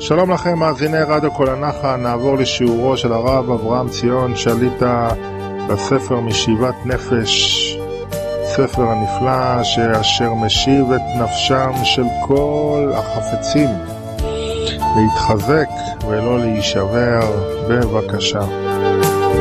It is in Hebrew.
שלום לכם מאזיני רדיו כל הנחל, נעבור לשיעורו של הרב אברהם ציון שליט"א בספר משיבת נפש, ספר הנפלא שאשר משיב את נפשם של כל החפצים להתחזק ולא להישבר. בבקשה.